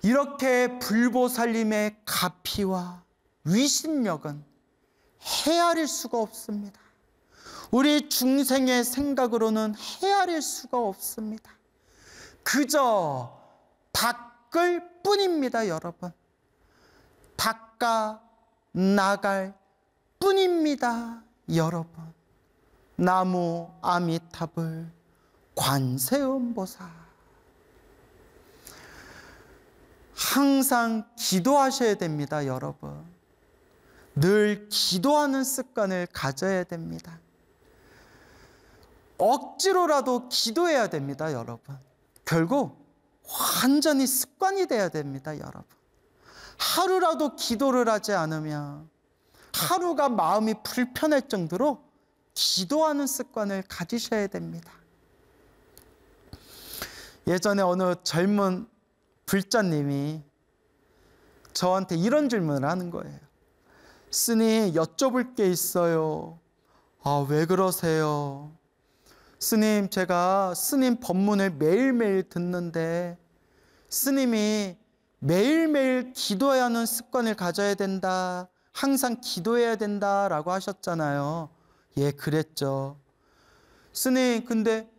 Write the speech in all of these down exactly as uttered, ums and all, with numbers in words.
이렇게 불보살님의 가피와 위신력은 헤아릴 수가 없습니다. 우리 중생의 생각으로는 헤아릴 수가 없습니다. 그저 닦을 뿐입니다, 여러분. 닦아 나갈 뿐입니다, 여러분. 나무 아미타불 관세음보살. 항상 기도하셔야 됩니다, 여러분. 늘 기도하는 습관을 가져야 됩니다. 억지로라도 기도해야 됩니다, 여러분. 결국 완전히 습관이 돼야 됩니다, 여러분. 하루라도 기도를 하지 않으면 하루가 마음이 불편할 정도로 기도하는 습관을 가지셔야 됩니다. 예전에 어느 젊은 불자님이 저한테 이런 질문을 하는 거예요. 스님, 여쭤볼 게 있어요. 아, 왜 그러세요? 스님, 제가 스님 법문을 매일매일 듣는데 스님이 매일매일 기도해야 하는 습관을 가져야 된다, 항상 기도해야 된다라고 하셨잖아요. 예, 그랬죠. 스님, 근데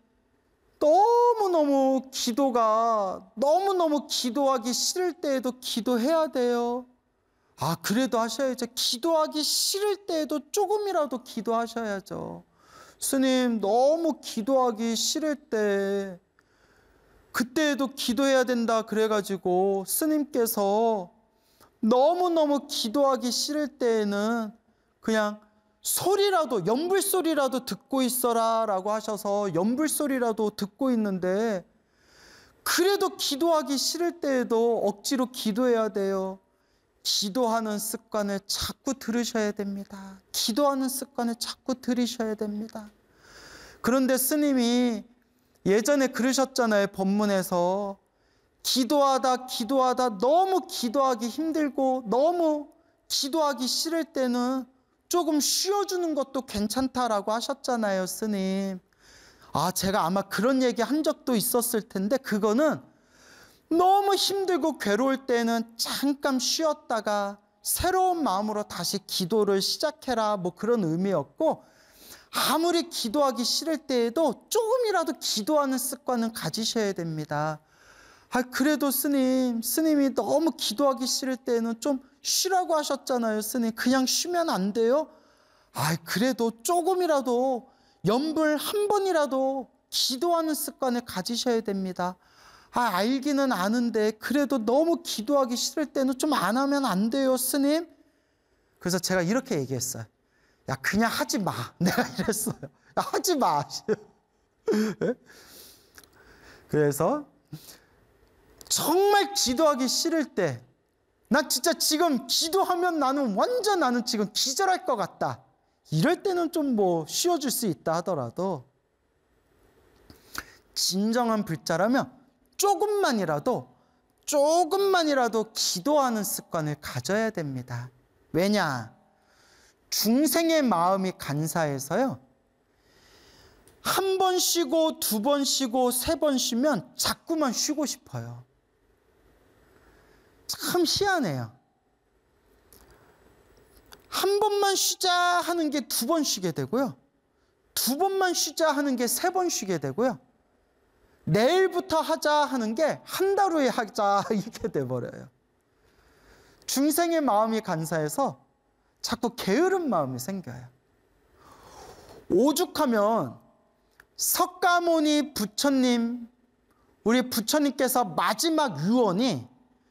너무너무 기도가 너무너무 기도하기 싫을 때에도 기도해야 돼요. 아, 그래도 하셔야죠. 기도하기 싫을 때에도 조금이라도 기도하셔야죠. 스님, 너무 기도하기 싫을 때 그때에도 기도해야 된다 그래가지고 스님께서 너무너무 기도하기 싫을 때에는 그냥 소리라도, 연불소리라도 듣고 있어라 라고 하셔서 연불소리라도 듣고 있는데, 그래도 기도하기 싫을 때에도 억지로 기도해야 돼요. 기도하는 습관을 자꾸 들으셔야 됩니다. 기도하는 습관을 자꾸 들으셔야 됩니다. 그런데 스님이 예전에 그러셨잖아요, 법문에서. 기도하다 기도하다 너무 기도하기 힘들고 너무 기도하기 싫을 때는 조금 쉬어주는 것도 괜찮다라고 하셨잖아요, 스님. 아, 제가 아마 그런 얘기 한 적도 있었을 텐데, 그거는 너무 힘들고 괴로울 때는 잠깐 쉬었다가 새로운 마음으로 다시 기도를 시작해라, 뭐 그런 의미였고, 아무리 기도하기 싫을 때에도 조금이라도 기도하는 습관은 가지셔야 됩니다. 아, 그래도 스님, 스님이 너무 기도하기 싫을 때는 좀 쉬라고 하셨잖아요, 스님. 그냥 쉬면 안 돼요? 아, 그래도 조금이라도 연불 한 번이라도 기도하는 습관을 가지셔야 됩니다. 아, 알기는 아는데 그래도 너무 기도하기 싫을 때는 좀 안 하면 안 돼요, 스님? 그래서 제가 이렇게 얘기했어요. 야, 그냥 하지 마. 내가 이랬어요. 야, 하지 마. 그래서 정말 기도하기 싫을 때, 나 진짜 지금 기도하면 나는 완전 나는 지금 기절할 것 같다, 이럴 때는 좀 뭐 쉬어줄 수 있다 하더라도, 진정한 불자라면 조금만이라도 조금만이라도 기도하는 습관을 가져야 됩니다. 왜냐? 중생의 마음이 간사해서요, 한 번 쉬고 두 번 쉬고 세 번 쉬면 자꾸만 쉬고 싶어요. 참 희한해요. 한 번만 쉬자 하는 게 두 번 쉬게 되고요, 두 번만 쉬자 하는 게 세 번 쉬게 되고요, 내일부터 하자 하는 게 한 달 후에 하자 이렇게 돼버려요. 중생의 마음이 간사해서 자꾸 게으른 마음이 생겨요. 오죽하면 석가모니 부처님, 우리 부처님께서 마지막 유언이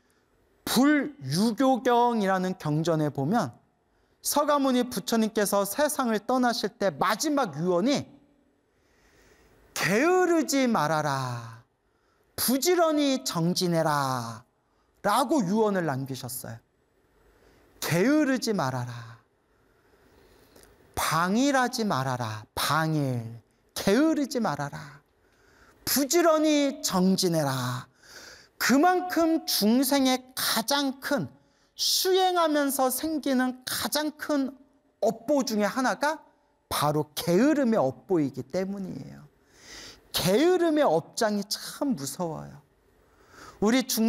불유교경이라는 경전에 보면 석가모니 부처님께서 세상을 떠나실 때 마지막 유언이 게으르지 말아라, 부지런히 정진해라 라고 유언을 남기셨어요. 게으르지 말아라, 방일하지 말아라, 방일, 게으르지 말아라, 부지런히 정진해라. 그만큼 중생의 가장 큰, 수행하면서 생기는 가장 큰 업보 중에 하나가 바로 게으름의 업보이기 때문이에요. 게으름의 업장이 참 무서워요. 우리 중